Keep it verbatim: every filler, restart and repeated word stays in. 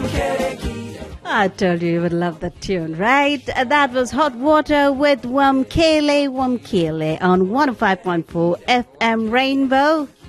I told you you would love that tune, right? That was Hot Water with Wamkele Wamkele on one oh five point four F M Rainbow.